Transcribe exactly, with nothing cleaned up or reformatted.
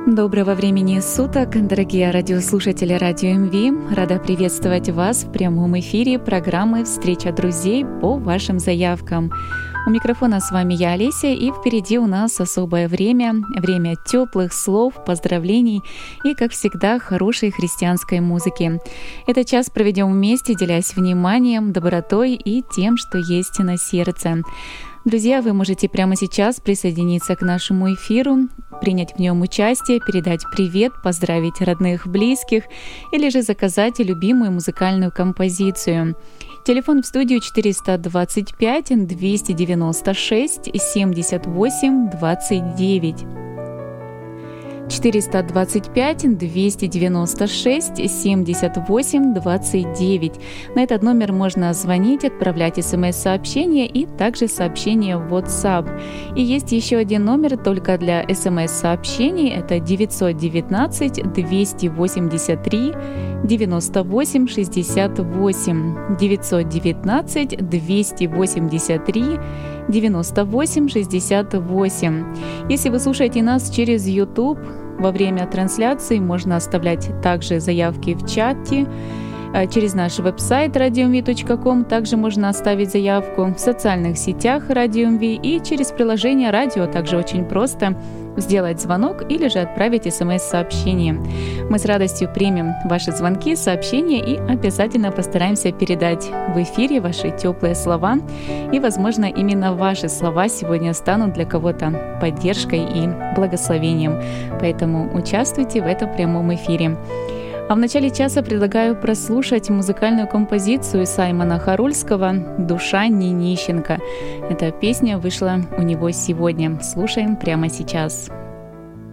Доброго времени суток, дорогие радиослушатели Радио МВ. Рада приветствовать вас в прямом эфире программы «Встреча друзей» по вашим заявкам. У микрофона с вами я, Олеся, и впереди у нас особое время, время теплых слов, поздравлений и, как всегда, хорошей христианской музыки. Этот час проведем вместе, делясь вниманием, добротой и тем, что есть на сердце. Друзья, вы можете прямо сейчас присоединиться к нашему эфиру, принять в нем участие, передать привет, поздравить родных, близких или же заказать любимую музыкальную композицию. Телефон в студию четыреста двадцать пять двести девяносто шесть семьдесят восемь двадцать девять. четыреста двадцать пять двести девяносто шесть семьдесят восемь двадцать девять. На этот номер можно звонить, отправлять смс-сообщения и также сообщения в WhatsApp. И есть еще один номер только для смс-сообщений. Это девятьсот девятнадцать двести восемьдесят три девяносто восемь шестьдесят восемь. девятьсот девятнадцать двести восемьдесят три девяносто восемь шестьдесят восемь. Если вы слушаете нас через YouTube, во время трансляции можно оставлять также заявки в чате. Через наш веб-сайт радио эм ви точка ком также можно оставить заявку в социальных сетях Радио эм ви и через приложение радио также очень просто сделать звонок или же отправить смс-сообщение. Мы с радостью примем ваши звонки, сообщения и обязательно постараемся передать в эфире ваши теплые слова. И, возможно, именно ваши слова сегодня станут для кого-то поддержкой и благословением. Поэтому участвуйте в этом прямом эфире. А в начале часа предлагаю прослушать музыкальную композицию Саймона Харульского «Душа не нищенка». Эта песня вышла у него сегодня. Слушаем прямо сейчас.